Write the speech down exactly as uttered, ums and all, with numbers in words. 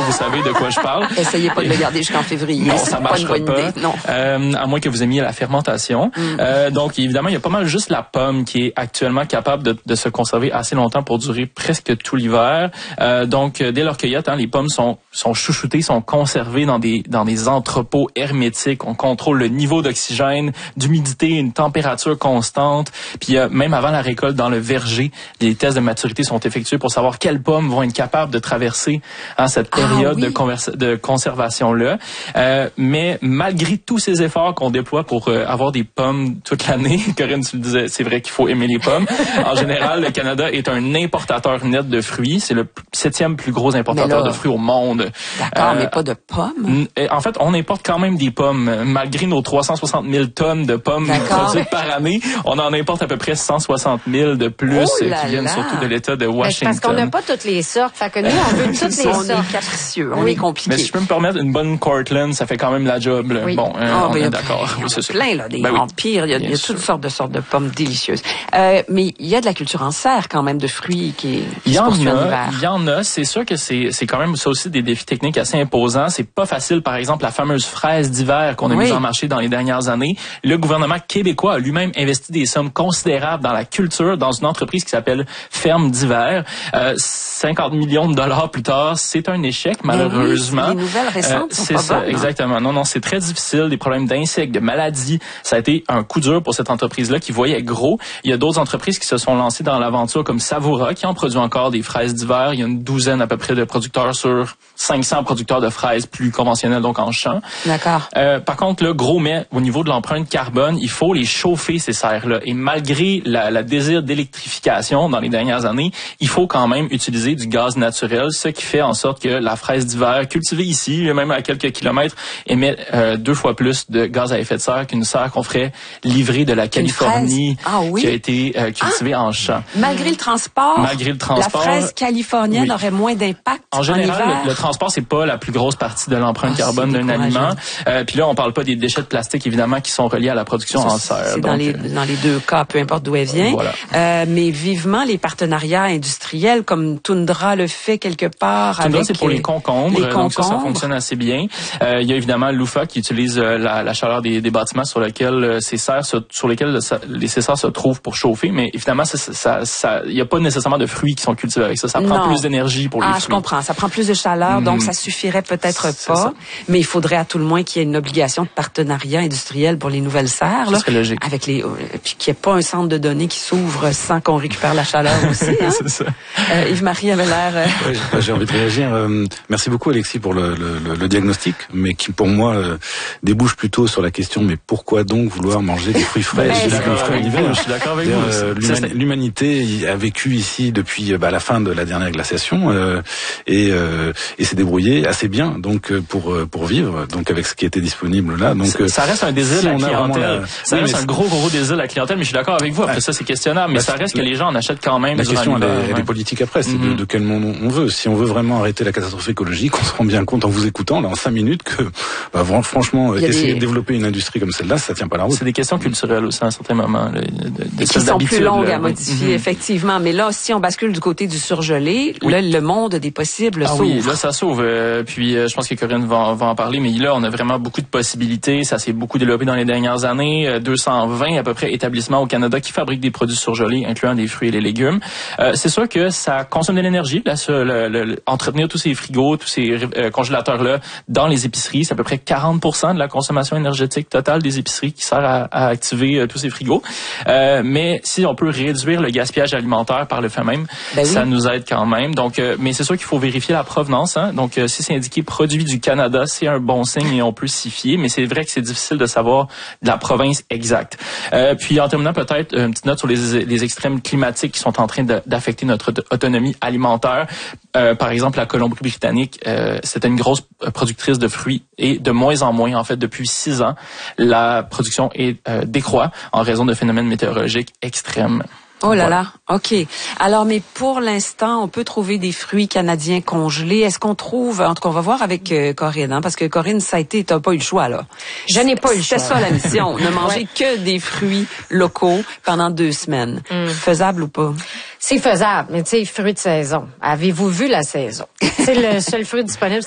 vous savez de quoi je parle. Essayez pas de le garder jusqu'en février. Non, c'est ça pas une marchera bonne pas. idée. Non. Euh, à moins que vous aimiez la fermentation. Mm. Euh, donc, évidemment, il y a pas mal juste la pomme qui est actuellement capable de, de se conserver assez longtemps pour durer presque tout l'hiver. Euh, donc, dès leur cueillette, hein, les pommes sont, sont chouchoutées, sont conservées dans des, dans des entrepôts hermétiques. On contrôle le niveau d'oxygène, d'humidité, une température constante. Puis, euh, même avant la récolte dans le verger, les tests de maturité sont effectués pour savoir quelles pommes vont être capables de traverser hein, cette période ah, oui. de, conversa- de conservation-là. Euh, mais malgré tous ces efforts qu'on déploie pour euh, avoir des pommes toute l'année, Corinne, tu le disais, c'est vrai qu'il faut aimer les pommes. En général, le Canada est un importateur net de fruits. C'est le septième plus gros importateur là, de fruits au monde. D'accord, euh, mais pas de pommes? En fait, on importe quand même des pommes. Malgré nos trois cent soixante mille tonnes de pommes D'accord. produites par année, on en importe à peu près cent soixante mille de plus oh là qui viennent là. surtout de l'État de Washington. Parce qu'on n'a pas toutes les sortes. Fait que nous, on veut toutes les sortes. On est capricieux, on oui. est compliqué. Mais si je peux me permettre, une bonne Cortland, ça fait quand même la job. Là. Oui. Bon, hein, oh, on ben, est d'accord. Il y en oui, a c'est plein, là, des ben, empires. Il y a, il y a toutes sortes de sortes de pommes délicieuses. Euh, mais il y a de la culture en serre, quand même, de fruits qui, qui il y se en poursuit en a, hiver. il y en a. C'est sûr que c'est, c'est quand même ça aussi des défis techniques assez imposants. C'est pas facile, par exemple, la fameuse fraise d'hiver qu'on a oui. mise en marché dans les dernières années. Le gouvernement québécois a lui-même investi des sommes considérables dans la culture, dans une entreprise qui s'appelle Ferme d'hiver. Euh, cinquante millions de dollars plus tard, c'est un échec, malheureusement. Oui, les nouvelles récentes euh, sont c'est pas ça, bonnes. Exactement. Non, non, c'est très difficile. Des problèmes d'insectes, de maladies. Ça a été un coup dur pour cette entreprise-là qui voyait gros. Il y a d'autres entreprises qui se sont lancées dans l'aventure comme Savoura, qui en produit encore des fraises d'hiver. Il y a une douzaine à peu près de producteurs sur cinq cents producteurs de fraises plus conventionnels, donc en champ. D'accord. Euh, par contre, le gros mais au niveau de l'empreinte carbone, il faut les chauffer, ces serres-là. Et malgré la, la désir d'électrification dans les dernières années, il faut quand même utiliser du gaz naturel, ce qui fait en sorte que la fraise d'hiver, cultivée ici, même à quelques kilomètres, émet euh, deux fois plus de gaz à effet de serre qu'une serre qu'on ferait livrer de la Californie, ah, oui? qui a été euh, cultivée ah, en champ. Malgré le transport, malgré le transport, la fraise californienne oui. aurait moins d'impact en général, en hiver. Le, le transport, c'est pas la plus grosse partie de l'empreinte oh, carbone d'un aliment. Euh, Puis là, on parle pas des déchets de plastique, évidemment, qui sont reliés à la production ça, en serre. C'est donc, dans les, dans les deux cas, peu importe d'où elle vient. Voilà. Euh, mais vivement les partenariats industriels, comme Tundra le fait quelque part. Tundra, avec c'est pour les concombres. Les concombres. Donc ça, ça fonctionne assez bien. Euh, il y a évidemment l'U F A qui utilise euh, la, la chaleur des, des bâtiments sur lesquels euh, ces serres, se, sur lesquels le, les ces serres se trouvent pour chauffer. Mais évidemment, ça, ça, ça, il y a pas nécessairement de fruits qui sont cultivés avec ça. Ça prend non. plus d'énergie pour les ah, fruits. Ah, je comprends. Ça prend plus de chaleur, mmh. donc ça suffirait peut-être pas. Ça. Mais il faudrait à tout le moins qu'il y ait une obligation de partenariat industriel pour les nouvelles serres. Là, ça serait logique. Avec les, euh, puis qu'il n'y ait pas un centre de données qui s'ouvre sans qu'on récupère la chaleur aussi. Hein? C'est ça. Euh, Yves-Marie avait l'air... Euh... Oui, j'ai envie de réagir. Euh, merci beaucoup Alexis pour le, le, le diagnostic, mais qui pour moi euh, débouche plutôt sur la question, mais pourquoi donc vouloir manger des fruits frais? Je suis d'accord avec vous. Je suis d'accord avec vous. Euh, l'human, l'humanité a vécu ici depuis bah, la fin de la dernière glaciation euh, et, euh, et s'est débrouillée assez bien donc pour pour vivre donc avec ce qui était disponible là. Donc ça, ça reste un désir si la clientèle. La... Ça oui, reste un gros gros désir la clientèle, mais je suis d'accord avec vous. Après ouais. ça c'est questionnable, mais bah, ça reste que les gens en achètent quand même. La question elle, est, elle ouais. est politique après, c'est mm-hmm. de, de quel monde on veut. Si on veut vraiment arrêter la catastrophe écologique, on se rend bien compte en vous écoutant là en cinq minutes que bah, franchement essayer des... de développer une industrie comme celle-là, ça tient pas la route. C'est des questions culturelles aussi à un certain moment. Là, de, de, qui sont plus longues là. à modifier mm-hmm. effectivement. Mais là, si on bascule du côté du surgelé, oui. là le monde des possibles ah s'ouvre. Oui, là ça s'ouvre. Euh, puis euh, je pense que Corinne va, va en parler, mais là on a vraiment beaucoup de possibilités. Ça s'est beaucoup développé dans les dernières années. Euh, deux cent vingt à peu près établissements au Canada qui fabriquent des produits surgelés, incluant des fruits et les légumes. Euh, c'est sûr que ça consomme de l'énergie. Là, ça, le, le, le, entretenir tous ces frigos, tous ces euh, congélateurs là dans les épiceries, c'est à peu près quarante pour cent de la consommation énergétique totale des épiceries qui sert à, à activer euh, tous ces frigos. Euh, mais si on peut réduire le gaspillage alimentaire par le fait même, ben ça oui. nous aide quand même. Donc, euh, mais c'est sûr qu'il faut vérifier la provenance. Hein? Donc, euh, si c'est indiqué produit du Canada, c'est un bon signe et on peut s'y fier. Mais c'est vrai que c'est difficile de savoir la province exacte. Euh, puis, en terminant peut-être une petite note sur les, les extrêmes climatiques qui sont en train de, d'affecter notre autonomie alimentaire. Euh, par exemple, la Colombie-Britannique, euh, c'était une grosse productrice de fruits et de moins en moins, en fait, depuis six ans, la production est euh, décroît en raison de phénomènes météorologiques extrêmes. Oh là là, OK. Alors, mais pour l'instant, on peut trouver des fruits canadiens congelés. Est-ce qu'on trouve, en tout cas, on va voir avec euh, Corinne, hein, parce que Corinne, ça a été, t'as pas eu le choix, là. Je n'ai pas eu le choix. C'était ça la mission, ne manger ouais. que des fruits locaux pendant deux semaines. Mm. Faisable ou pas? C'est faisable, mais tu sais, fruits de saison. Avez-vous vu la saison? C'est le seul fruit disponible.